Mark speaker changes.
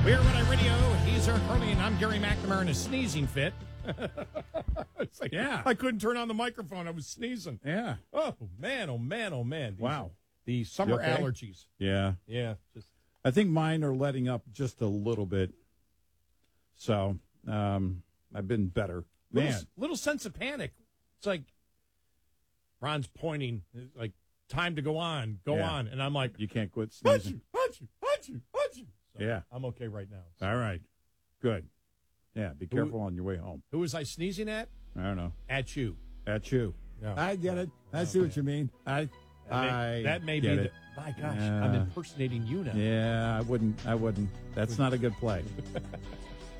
Speaker 1: We're Red Eye Radio. He's Eric Hurley, and I'm Gary McNamara in a sneezing fit. It's like,
Speaker 2: Yeah.
Speaker 1: I couldn't turn on the microphone. I was sneezing.
Speaker 2: Yeah.
Speaker 1: Oh, man, oh, man, oh, man.
Speaker 2: Wow.
Speaker 1: The summer
Speaker 2: You okay?
Speaker 1: allergies.
Speaker 2: Yeah.
Speaker 1: Yeah. Just
Speaker 2: I think mine are letting up just a little bit. So, I've been better. Man.
Speaker 1: little sense of panic. It's like Ron's pointing, like, time to go on,
Speaker 2: Yeah.
Speaker 1: on. And I'm like,
Speaker 2: You can't quit
Speaker 1: Achoo,
Speaker 2: sneezing.
Speaker 1: achoo, achoo, achoo. So
Speaker 2: Yeah.
Speaker 1: I'm okay right now. So.
Speaker 2: All right. Good. Yeah, be careful on your way home.
Speaker 1: Who was I sneezing at?
Speaker 2: I don't know.
Speaker 1: At you.
Speaker 2: At you.
Speaker 1: Yeah.
Speaker 2: I get it. I see what you mean. I
Speaker 1: That may be
Speaker 2: get
Speaker 1: the,
Speaker 2: it.
Speaker 1: my gosh,
Speaker 2: Yeah.
Speaker 1: I'm impersonating you now.
Speaker 2: Yeah, I wouldn't. That's not a good play.